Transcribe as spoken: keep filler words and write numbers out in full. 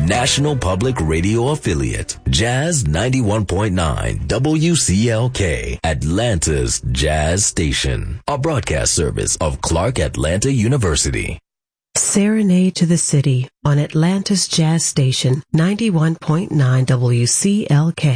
National Public Radio affiliate, Jazz ninety-one point nine W C L K, Atlanta's Jazz Station, a broadcast service of Clark Atlanta University. Serenade to the City on Atlanta's Jazz Station, ninety-one point nine W C L K.